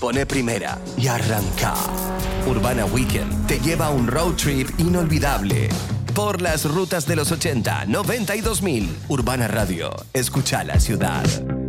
pone primera y arranca. Urbana Weekend te lleva a un road trip inolvidable por las rutas de los 80, 90 y 2000. Urbana Radio, escucha la ciudad.